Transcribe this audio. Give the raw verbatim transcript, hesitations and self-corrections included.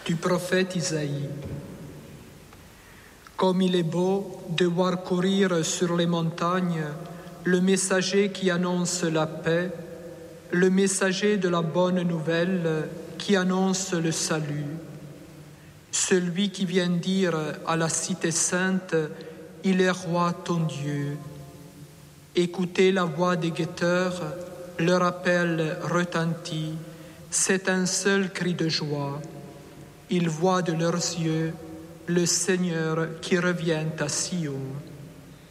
Du prophète Isaïe. Comme il est beau de voir courir sur les montagnes le messager qui annonce la paix, le messager de la bonne nouvelle qui annonce le salut, celui qui vient dire à la cité sainte, il est roi ton Dieu. Écoutez la voix des guetteurs, leur appel retentit, c'est un seul cri de joie. Ils voient de leurs yeux le Seigneur qui revient à Sion.